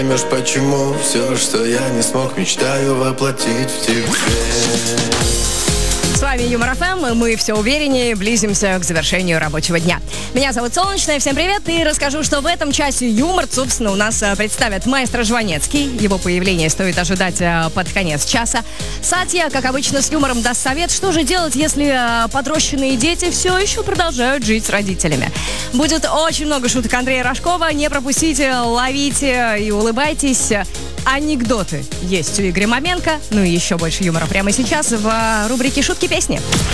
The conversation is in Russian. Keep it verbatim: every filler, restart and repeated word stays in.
Поймешь, почему все, что я не смог, мечтаю воплотить в тебе. С вами Юмор ФМ, мы все увереннее близимся к завершению рабочего дня. Меня зовут Солнечная, всем привет, и расскажу, что в этом часе юмор, собственно, у нас представят маэстро Жванецкий. Его появление стоит ожидать под конец часа. Сатья, как обычно, с юмором даст совет, что же делать, если подрощенные дети все еще продолжают жить с родителями. Будет очень много шуток Андрея Рожкова, не пропустите, ловите и улыбайтесь. Анекдоты есть у Игоря Маменко, ну и еще больше юмора прямо сейчас в рубрике «Шутки-песни».